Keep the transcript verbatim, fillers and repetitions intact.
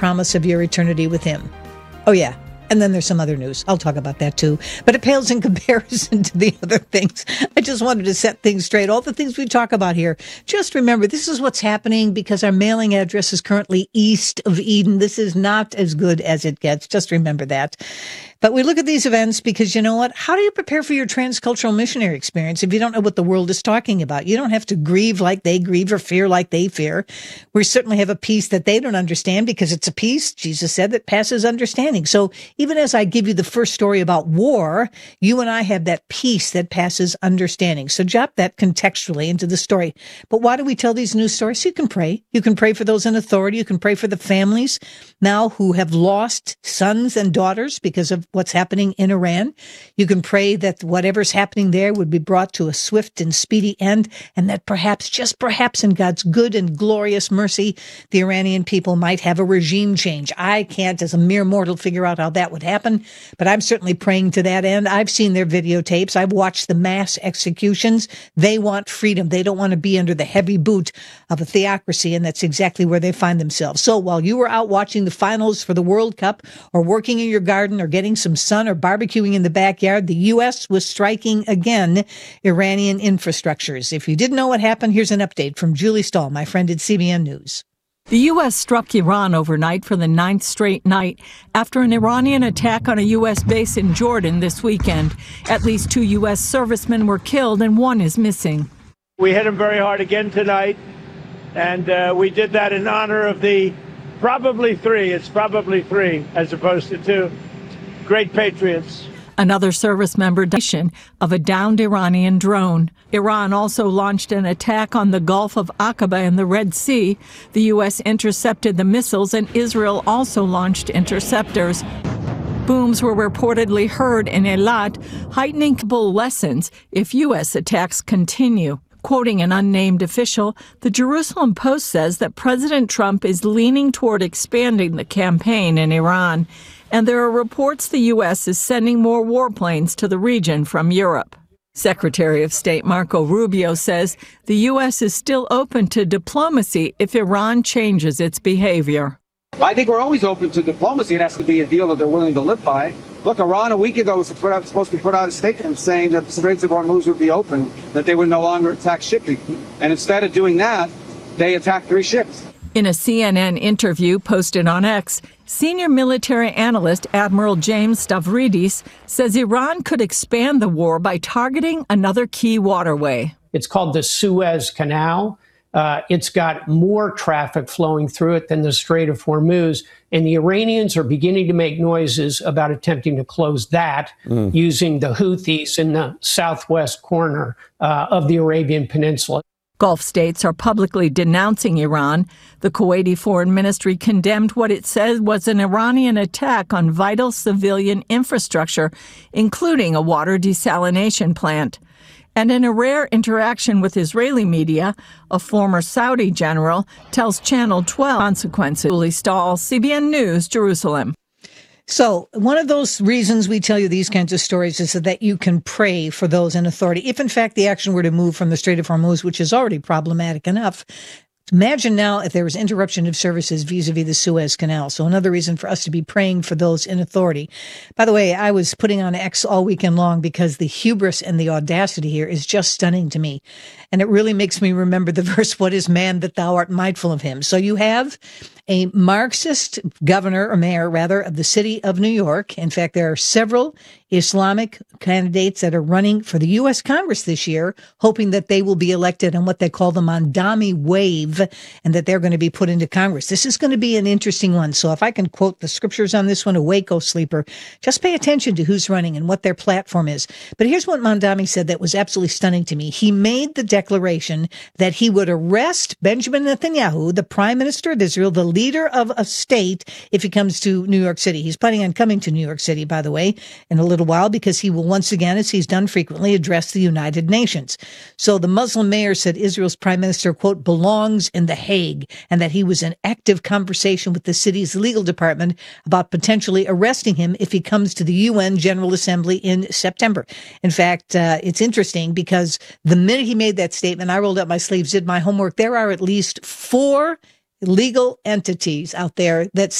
promise of your eternity with him. Oh, yeah. And then there's some other news. I'll talk about that too. But it pales in comparison to the other things. I just wanted to set things straight. All the things we talk about here, just remember, this is what's happening because our mailing address is currently east of Eden. This is not as good as it gets. Just remember that. But we look at these events because, you know what? How do you prepare for your transcultural missionary experience if you don't know what the world is talking about? You don't have to grieve like they grieve or fear like they fear. We certainly have a peace that they don't understand because it's a peace, Jesus said, that passes understanding. So even as I give you the first story about war, you and I have that peace that passes understanding. So drop that contextually into the story. But why do we tell these news stories? You can pray. You can pray for those in authority. You can pray for the families now who have lost sons and daughters because of what's happening in Iran. You can pray that whatever's happening there would be brought to a swift and speedy end, and that perhaps, just perhaps in God's good and glorious mercy, the Iranian people might have a regime change. I can't, as a mere mortal, figure out how that would happen, but I'm certainly praying to that end. I've seen their videotapes. I've watched the mass executions. They want freedom. They don't want to be under the heavy boot of a theocracy, and that's exactly where they find themselves. So while you were out watching the finals for the World Cup or working in your garden or getting some sun or barbecuing in the backyard, the U S was striking again Iranian infrastructures. If you didn't know what happened, here's an update from Julie Stahl, my friend at C B N News. The U S struck Iran overnight for the ninth straight night after an Iranian attack on a U S base in Jordan this weekend. At least two U S servicemen were killed and one is missing. We hit him very hard again tonight, and uh, we did that in honor of the probably three, it's probably three as opposed to two, great patriots. Another service member died of a downed Iranian drone. Iran also launched an attack on the Gulf of Aqaba in the Red Sea. The U S intercepted the missiles, and Israel also launched interceptors. Booms were reportedly heard in Eilat, heightening lessons if U S attacks continue. Quoting an unnamed official, the Jerusalem Post says that President Trump is leaning toward expanding the campaign in Iran, and there are reports the U S is sending more warplanes to the region from Europe. Secretary of State Marco Rubio says the U S is still open to diplomacy if Iran changes its behavior. I think we're always open to diplomacy. It has to be a deal that they're willing to live by. Look, Iran a week ago was supposed to put out a statement saying that the Straits of Hormuz would be open, that they would no longer attack shipping. And instead of doing that, they attacked three ships. In a C N N interview posted on X, senior military analyst Admiral James Stavridis says Iran could expand the war by targeting another key waterway. It's called the Suez Canal. Uh, it's got more traffic flowing through it than the Strait of Hormuz. And the Iranians are beginning to make noises about attempting to close that mm. using the Houthis in the southwest corner uh, of the Arabian Peninsula. Gulf states are publicly denouncing Iran. The Kuwaiti Foreign Ministry condemned what it said was an Iranian attack on vital civilian infrastructure, including a water desalination plant. And in a rare interaction with Israeli media, a former Saudi general tells Channel twelve consequences. Julie Stahl, C B N News, Jerusalem. So one of those reasons we tell you these kinds of stories is so that you can pray for those in authority. If, in fact, the action were to move from the Strait of Hormuz, which is already problematic enough, imagine now if there was interruption of services vis-a-vis the Suez Canal. So another reason for us to be praying for those in authority. By the way, I was putting on X all weekend long because the hubris and the audacity here is just stunning to me. And it really makes me remember the verse, "What is man that thou art mindful of him?" So you have a Marxist governor, or mayor rather, of the city of New York. In fact, there are several Islamic candidates that are running for the U S Congress this year, hoping that they will be elected on what they call the Mamdani wave and that they're going to be put into Congress. This is going to be an interesting one. So if I can quote the scriptures on this one, awake, O sleeper, just pay attention to who's running and what their platform is. But here's what Mamdani said that was absolutely stunning to me. He made the declaration that he would arrest Benjamin Netanyahu, the prime minister of Israel, the leader of a state, if he comes to New York City. He's planning on coming to New York City, by the way, in a little while, because he will once again, as he's done frequently, address the United Nations. So the Muslim mayor said Israel's prime minister, quote, belongs in The Hague, and that he was in active conversation with the city's legal department about potentially arresting him if he comes to the U N General Assembly in September. In fact, uh, it's interesting because the minute he made that statement, I rolled up my sleeves, did my homework. There are at least four legal entities out there that